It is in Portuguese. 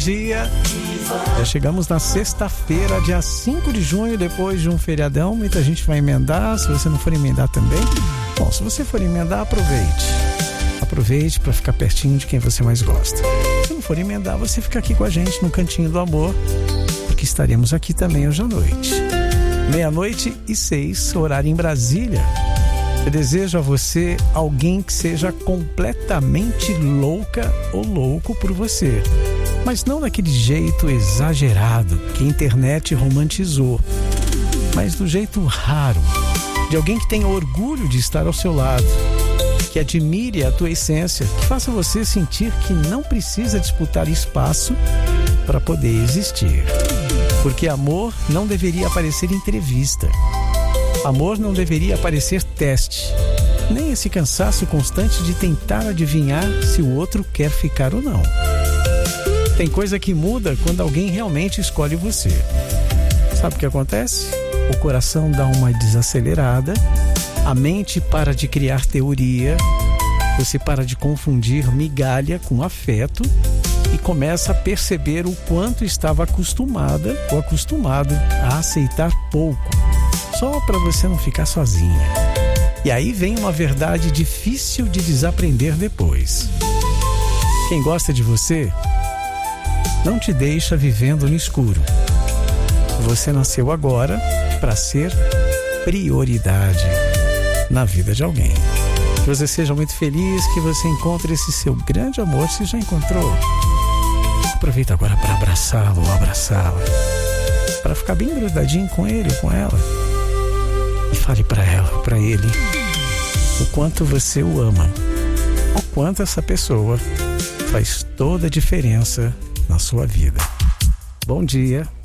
dia. Já chegamos na sexta-feira, dia 5 de junho, depois de um feriadão. Muita gente vai emendar. Se você não for emendar também, bom, se você for emendar, aproveite para ficar pertinho de quem você mais gosta. Se não for emendar, você fica aqui com a gente no Cantinho do Amor, porque estaremos aqui também hoje à noite. 00:06, horário em Brasília. Eu desejo a você alguém que seja completamente louca ou louco por você, mas não daquele jeito exagerado que a internet romantizou, mas do jeito raro, de alguém que tenha orgulho de estar ao seu lado, que admire a tua essência, que faça você sentir que não precisa disputar espaço para poder existir. Porque amor não deveria parecer entrevista. Amor não deveria parecer teste. Nem esse cansaço constante de tentar adivinhar se o outro quer ficar ou não. Tem coisa que muda quando alguém realmente escolhe você. Sabe o que acontece? O coração dá uma desacelerada, a mente para de criar teoria, você para de confundir migalha com afeto e começa a perceber o quanto estava acostumada ou acostumado a aceitar pouco, só para você não ficar sozinha. E aí vem uma verdade difícil de desaprender depois. Quem gosta de você não te deixa vivendo no escuro. Você nasceu agora para ser prioridade na vida de alguém. Que você seja muito feliz, que você encontre esse seu grande amor, se já encontrou. Aproveita agora para abraçá-lo ou abraçá-la, para ficar bem grudadinho com ele ou com ela. E fale para ela, para ele, o quanto você o ama, o quanto essa pessoa faz toda a diferença na sua vida. Bom dia.